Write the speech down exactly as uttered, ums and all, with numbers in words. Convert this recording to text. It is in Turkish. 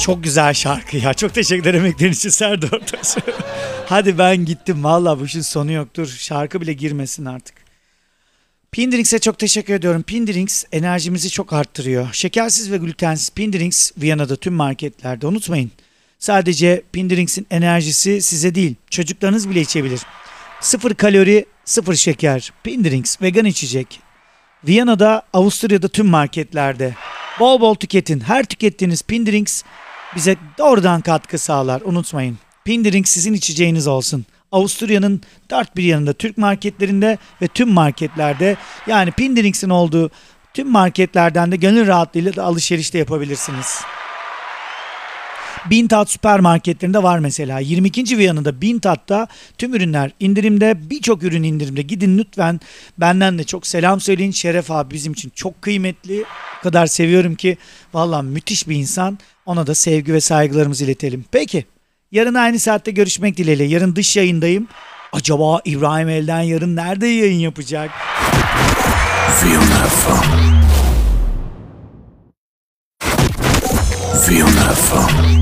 Çok güzel şarkı ya. Çok teşekkür ederim emeklerin için Serdar Ortaç. Hadi ben gittim. Valla bu işin sonu yoktur. Şarkı bile girmesin artık. Pindrings'e çok teşekkür ediyorum. Pindrings enerjimizi çok arttırıyor. Şekersiz ve glutensiz Pindrings Viyana'da tüm marketlerde. Unutmayın. Sadece Pindrings'in enerjisi size değil. Çocuklarınız bile içebilir. Sıfır kalori, sıfır şeker. Pindrings vegan içecek. Viyana'da, Avusturya'da tüm marketlerde. Bol bol tüketin. Her tükettiğiniz Pindrings bize doğrudan katkı sağlar. Unutmayın. Pindrings sizin içeceğiniz olsun. Avusturya'nın dört bir yanında Türk marketlerinde ve tüm marketlerde, yani Pindrings'in olduğu tüm marketlerden de gönül rahatlığıyla da alışveriş de yapabilirsiniz. Bintat süpermarketlerinde var mesela. yirmi ikinci Viyana'da Bintat'ta tüm ürünler indirimde, birçok ürün indirimde. Gidin lütfen, benden de çok selam söyleyin. Şeref abi bizim için çok kıymetli. O kadar seviyorum ki, vallahi müthiş bir insan. Ona da sevgi ve saygılarımızı iletelim. Peki, yarın aynı saatte görüşmek dileğiyle. Yarın dış yayındayım. Acaba İbrahim Elden yarın nerede yayın yapacak? Viyana F M. Viyana F M.